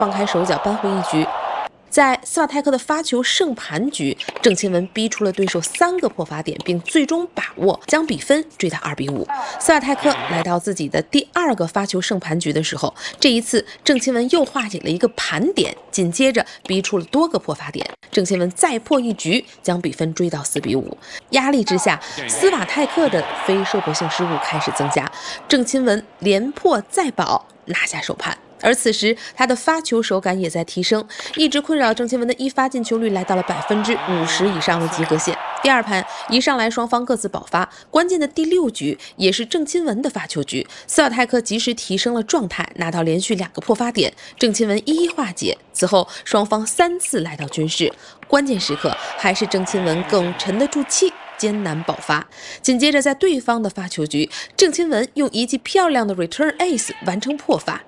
放开手脚扳回一局。在斯瓦泰克的发球胜盘局，郑钦文逼出了对手3个破发点，并最终把握将比分追到2-5。斯瓦泰克来到自己的第2个发球胜盘局的时候，这一次郑钦文又化解了一个盘点，紧接着逼出了多个破发点，郑钦文再破一局，将比分追到4-5。压力之下，斯瓦泰克的非收博性失误开始增加，郑钦文连破再保，拿下首盘。而此时，他的发球手感也在提升，一直困扰郑钦文的一发进球率来到了50%以上的及格线。第2盘一上来，双方各自爆发，关键的第6局也是郑钦文的发球局，斯瓦泰克及时提升了状态，拿到连续2个破发点，郑钦文一一化解。此后，双方3次来到均势，关键时刻还是郑钦文更沉得住气，艰难爆发。紧接着，在对方的发球局，郑钦文用一记漂亮的 return ace 完成破发。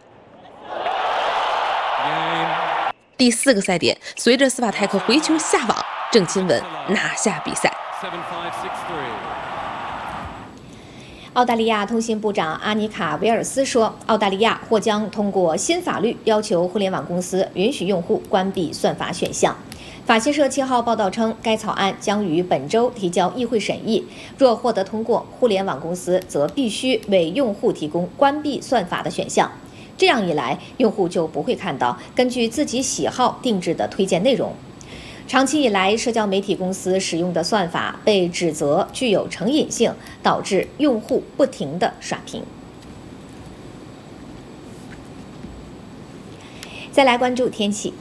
第4个赛点，随着斯瓦泰克回球下网，郑钦文拿下比赛。 澳大利亚通信部长阿尼卡·维尔斯说，澳大利亚或将通过新法律要求互联网公司允许用户关闭算法选项。法新社7号报道称，该草案将于本周提交议会审议，若获得通过，互联网公司则必须为用户提供关闭算法的选项。这样一来，用户就不会看到根据自己喜好定制的推荐内容。长期以来，社交媒体公司使用的算法被指责具有成瘾性，导致用户不停地刷屏。再来关注天气。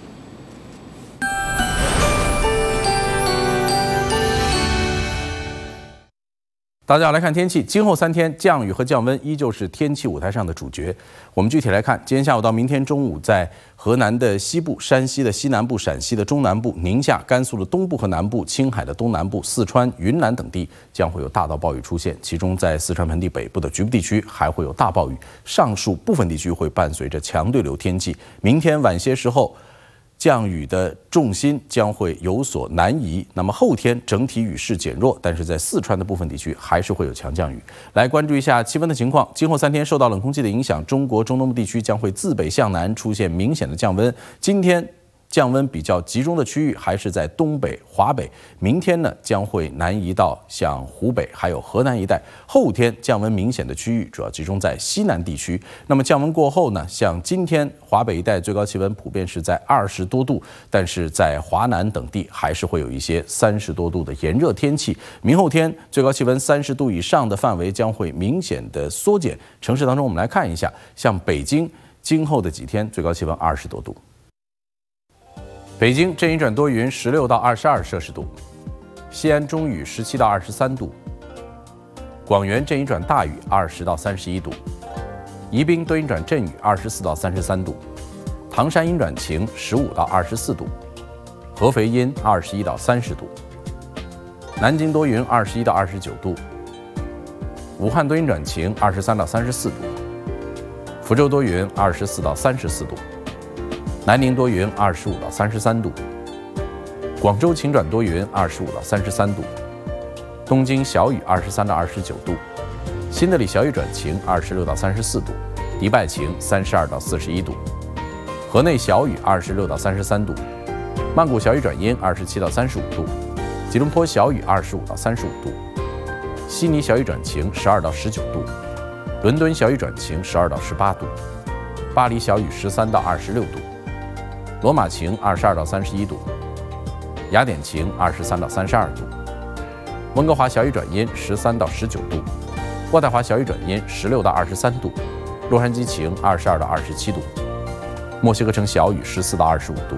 大家来看天气，今后3天降雨和降温依旧是天气舞台上的主角。我们具体来看，今天下午到明天中午，在河南的西部、山西的西南部、陕西的中南部、宁夏、甘肃的东部和南部、青海的东南部、四川、云南等地将会有大到暴雨出现，其中在四川盆地北部的局部地区还会有大暴雨，上述部分地区会伴随着强对流天气。明天晚些时候，降雨的重心将会有所南移，那么后天整体雨势减弱，但是在四川的部分地区还是会有强降雨。来关注一下气温的情况，今后3天受到冷空气的影响，中国中东部地区将会自北向南出现明显的降温。今天降温比较集中的区域还是在东北、华北，明天呢将会南移到像湖北还有河南一带。后天降温明显的区域主要集中在西南地区。那么降温过后呢，像今天华北一带最高气温普遍是在20多度，但是在华南等地还是会有一些30多度的炎热天气。明后天最高气温30度以上的范围将会明显的缩减。城市当中我们来看一下，像北京今后的几天最高气温20多度。北京阵雨转多云，16到22摄氏度；西安中雨，17到23度；广元阵雨转大雨，20到31度；宜宾多云转阵雨，24到33度；唐山阴转晴，15到24度；合肥阴，21到30度；南京多云，21到29度；武汉多云转晴，23到34度；福州多云，24到34度。南宁多云，25到33度；广州晴转多云，25到33度；东京小雨，23到29度；新德里小雨转晴，26到34度；迪拜晴，32到41度；河内小雨，26到33度；曼谷小雨转阴，27到35度；吉隆坡小雨，25到35度；悉尼小雨转晴，12到19度；伦敦小雨转晴，12到18度；巴黎小雨，13到26度。罗马晴22到31度，雅典晴23到32度，温哥华小雨转阴13到19度，渥太华小雨转阴16到23度，洛杉矶晴22到27度，墨西哥城小雨14到25度。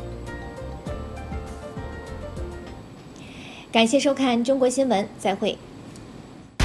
感谢收看中国新闻，再会。